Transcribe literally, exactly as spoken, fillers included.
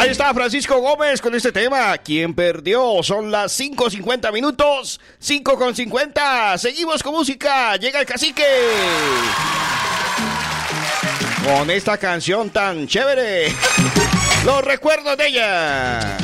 Ahí está Francisco Gómez con este tema. ¿Quién perdió? Son las cinco cincuenta minutos. cinco con cincuenta. Seguimos con música. Llega el cacique. Con esta canción tan chévere. Los recuerdos de ella.